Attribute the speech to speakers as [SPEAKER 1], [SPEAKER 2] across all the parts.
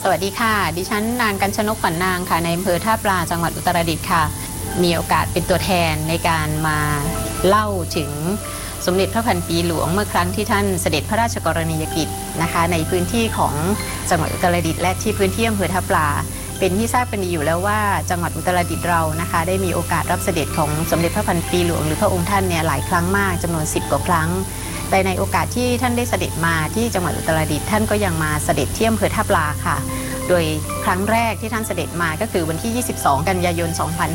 [SPEAKER 1] วัสดีค่ะดิฉันนางกัญชนกขวัญนางค่ะในอำเภอท่าปลาจังหวัดอุตรดิตถ์ค่ะมีโอกาสเป็นตัวแทนในการมาเล่าถึงสมเด็จพระพันปีหลวงเมื่อครั้งที่ท่านเสด็จพระราชกรณียกิจนะคะในพื้นที่ของจังหวัดอุตรดิตถ์และที่พื้นที่อำเภอท่าปลาเป็นที่ทราบกันดีอยู่แล้วว่าจังหวัดอุตรดิตถ์เรานะคะได้มีโอกาสรับเสด็จของสมเด็จพระพันปีหลวงหรือพระองค์ท่านเนี่ยหลายครั้งมากจำนวน10 กว่าครั้งแต่ในโอกาสที่ท่านได้เสด็จมาที่จังหวัดอุตรดิตถ์ท่านก็ยังมาเสด็จที่อำเภอท่าปลาค่ะโดยครั้งแรกที่ท่านเสด็จมาก็คือวันที่22 กันยายน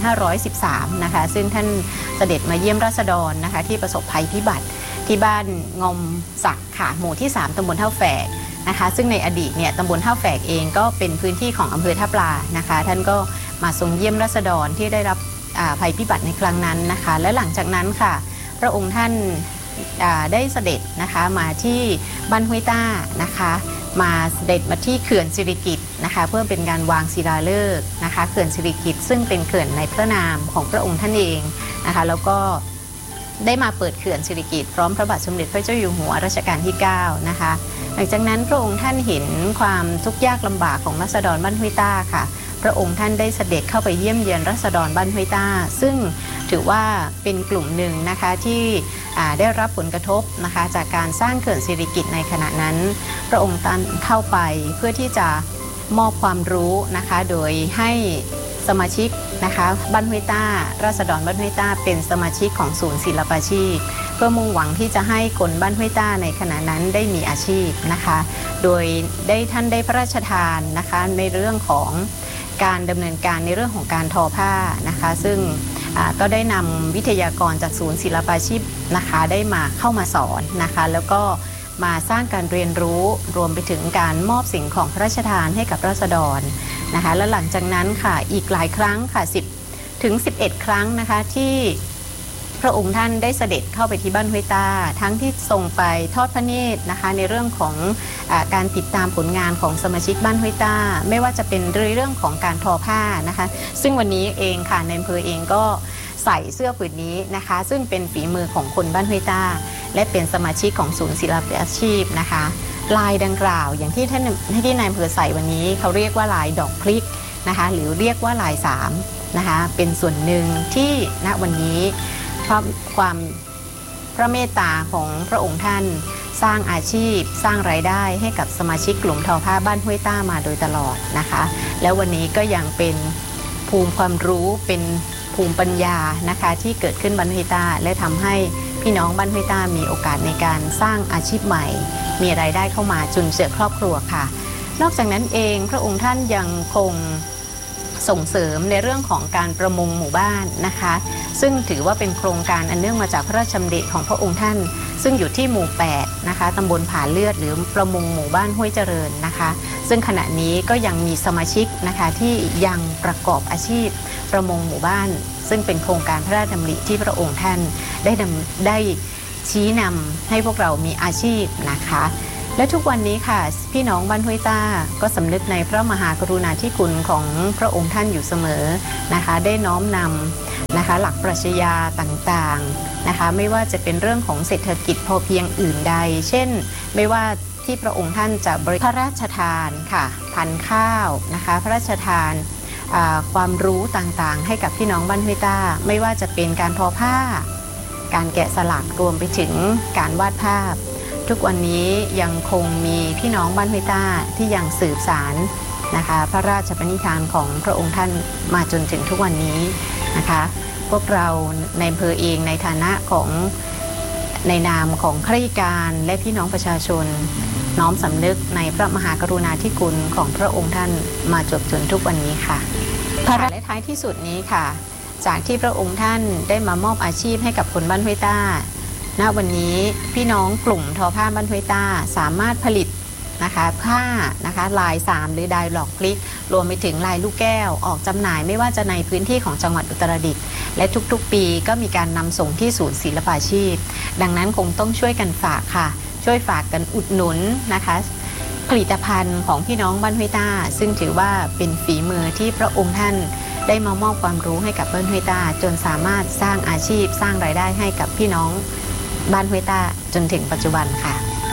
[SPEAKER 1] 2513นะคะซึ่งท่านเสด็จมาเยี่ยมราษฎรนะคะที่ประสบภัยพิบัติที่บ้านงมสักค่ะหมู่ที่3ตำบลท่าแฝกนะคะซึ่งในอดีตเนี่ยตำบลท่าแฝกเองก็เป็นพื้นที่ของอำเภอท่าปลานะคะท่านก็มาทรงเยี่ยมราษฎรที่ได้รับภัยพิบัติในครั้งนั้นนะคะและหลังจากนั้นค่ะพระองค์ท่านได้เสด็จนะคะมาที่บ้านห้วยต้านะคะมาเสด็จมาที่เขื่อนสิริกิติ์นะคะเพื่อเป็นการวางศิลาฤกษ์นะคะเขื่อนสิริกิติ์ซึ่งเป็นเขื่อนในพระนามของพระองค์ท่านเองนะคะแล้วก็ได้มาเปิดเขื่อนสิริกิติ์พร้อมพระบาทสมเด็จพระเจ้าอยู่หัวรัชกาลที่9นะคะหลังจากนั้นพระองค์ท่านเห็นความทุกข์ยากลำบากของราษฎรบ้านห้วยต้าค่ะพระองค์ท่านได้เสด็จเข้าไปเยี่ยมเยียนราษฎรบ้านห้วยต้าซึ่งถือว่าเป็นกลุ่มหนึ่งนะคะที่ได้รับผลกระทบนะคะจากการสร้างเขื่อนสิริกิติ์ในขณะนั้นพระองค์ท่านเข้าไปเพื่อที่จะมอบความรู้นะคะโดยให้สมาชิกนะคะบ้านห้วยต้าราษฎรบ้านห้วยต้าเป็นสมาชิกของศูนย์ศิลปาชีพเพื่อมุ่งหวังที่จะให้คนบ้านห้วยต้าในขณะนั้นได้มีอาชีพนะคะโดยท่านได้พระราชทานนะคะในเรื่องของการดำเนินการในเรื่องของการทอผ้านะคะซึ่งก็ได้นำวิทยากรจากศูนย์ศิลปาชีพนะคะได้มาเข้ามาสอนนะคะแล้วก็มาสร้างการเรียนรู้รวมไปถึงการมอบสิ่งของพระราชทานให้กับราษฎรนะคะและหลังจากนั้นค่ะอีกหลายครั้งค่ะ10 ถึง 11 ครั้งนะคะที่พระองค์ท่านได้เสด็จเข้าไปที่บ้านห้วยต้าทั้งที่ทรงไปทอดพระเนตรนะคะในเรื่องของการติดตามผลงานของสมาชิกบ้านห้วยต้าไม่ว่าจะเป็นเรื่องของการทอผ้านะคะซึ่งวันนี้เองค่ะในอำเภอเองก็ใส่เสื้อผืนนี้นะคะซึ่งเป็นฝีมือของคนบ้านห้วยต้าและเป็นสมาชิกของศูนย์ศิลปาชีพนะคะลายดังกล่าวอย่างที่ที่นายอำเภอใส่วันนี้เขาเรียกว่าลายดอกพลิกนะคะหรือเรียกว่าลาย3นะคะเป็นส่วนหนึ่งที่ณวันนี้เพราะความพระเมตตาของพระองค์ท่านสร้างอาชีพสร้างรายได้ให้กับสมาชิกกลุ่มทอผ้าบ้านห้วยต้ามาโดยตลอดนะคะแล้ววันนี้ก็ยังเป็นภูมิความรู้เป็นภูมิปัญญานะคะที่เกิดขึ้นบ้านห้วยต้าและทำให้พี่น้องบ้านห้วยต้ามีโอกาสในการสร้างอาชีพใหม่มีรายได้เข้ามาจุนเจือครอบครัวค่ะนอกจากนั้นเองพระองค์ท่านยังคงส่งเสริมในเรื่องของการประมงหมู่บ้านนะคะซึ่งถือว่าเป็นโครงการอันเนื่องมาจากพระราชดำริของพระองค์ท่านซึ่งอยู่ที่หมู่8นะคะตำบลผาเลือดหรือประมงหมู่บ้านห้วยเจริญนะคะซึ่งขณะนี้ก็ยังมีสมาชิกนะคะที่ยังประกอบอาชีพประมงหมู่บ้านซึ่งเป็นโครงการพระราชดำริที่พระองค์ท่านได้ชี้นำให้พวกเรามีอาชีพนะคะและทุกวันนี้ค่ะพี่น้องบ้านห้วยต้าก็สำนึกในพระมหากรุณาธิคุณของพระองค์ท่านอยู่เสมอนะคะได้น้อมนำนะคะหลักปรัชญาต่างๆนะคะไม่ว่าจะเป็นเรื่องของเศรษฐกิจพอเพียงอื่นใดเช่นไม่ว่าที่พระองค์ท่านจะบริพระราชทานค่ะพันธุ์ข้าวนะคะพระราชทานความรู้ต่างๆให้กับพี่น้องบ้านห้วยต้าไม่ว่าจะเป็นการทอผ้าการแกะสลักรวมไปถึงการวาดภาพทุกวันนี้ยังคงมีพี่น้องบ้านห้วยต้าที่ยังสืบสานนะคะพระราชปณิธานของพระองค์ท่านมาจนถึงทุกวันนี้นะคะพวกเราในอำเภอเองในฐานะของในนามของข้าราชการและพี่น้องประชาชนน้อมสำนึกในพระมหากรุณาธิคุณของพระองค์ท่านมาจนทุกวันนี้ค่ะและท้ายที่สุดนี้ค่ะจากที่พระองค์ท่านได้มามอบอาชีพให้กับคนบ้านห้วยต้าณวันนี้พี่น้องกลุ่มทอผ้าบ้านห้วยต้าสามารถผลิตนะคะผ้านะคะลาย3หรือลายดอกพลิกรวมไปถึงลายลูกแก้วออกจำหน่ายไม่ว่าจะในพื้นที่ของจังหวัดอุตรดิตถ์และทุกๆปีก็มีการนำส่งที่ศูนย์ศิลปาชีพดังนั้นคงต้องช่วยกันฝากค่ะช่วยฝากกันอุดหนุนนะคะผลิตภัณฑ์ของพี่น้องบ้านห้วยต้าซึ่งถือว่าเป็นฝีมือที่พระองค์ท่านได้มามอบความรู้ให้กับบ้านห้วยต้าจนสามารถสร้างอาชีพสร้างรายได้ให้กับพี่น้องบ้านห้วยต้าจนถึงปัจจุบันค่ะ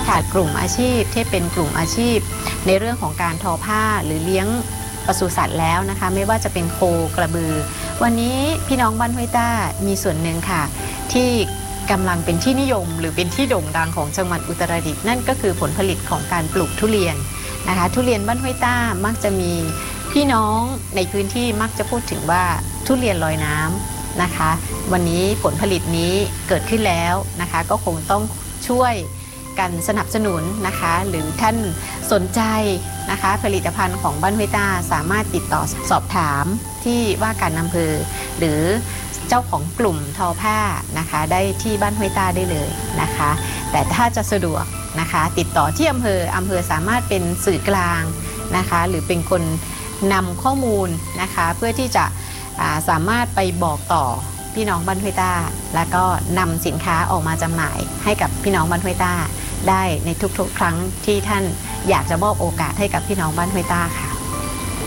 [SPEAKER 1] ค่ะกลุ่มอาชีพที่เป็นกลุ่มอาชีพในเรื่องของการทอผ้าหรือเลี้ยงปศุสัตว์แล้วนะคะไม่ว่าจะเป็นโคกระบือวันนี้พี่น้องบ้านห้วยต้ามีส่วนหนึ่งค่ะที่กำลังเป็นที่นิยมหรือเป็นที่โด่งดังของจังหวัดอุตรดิตถ์นั่นก็คือผลผลิตของการปลูกทุเรียนนะคะทุเรียนบ้านห้วยต้ามักจะมีพี่น้องในพื้นที่มักจะพูดถึงว่าทุเรียนลอยน้ำนะคะวันนี้ผลผลิตนี้เกิดขึ้นแล้วนะคะก็คงต้องช่วยกันสนับสนุนนะคะหรือท่านสนใจนะคะผลิตภัณฑ์ของบ้านห้วยต้าสามารถติดต่อสอบถามที่ว่าการอำเภอหรือเจ้าของกลุ่มทอผ้านะคะได้ที่บ้านห้วยต้าได้เลยนะคะแต่ถ้าจะสะดวกนะคะติดต่อที่อำเภอสามารถเป็นสื่อกลางนะคะหรือเป็นคนนำข้อมูลนะคะเพื่อที่จะสามารถไปบอกต่อพี่น้องบ้านห้วยต้าแล้วก็นำสินค้าออกมาจำหน่ายให้กับพี่น้องบ้านห้วยต้าได้ในทุกๆครั้งที่ท่านอยากจะมอบโอกาสให้กับพี่น้องบ้านห้วยต้าค่ะ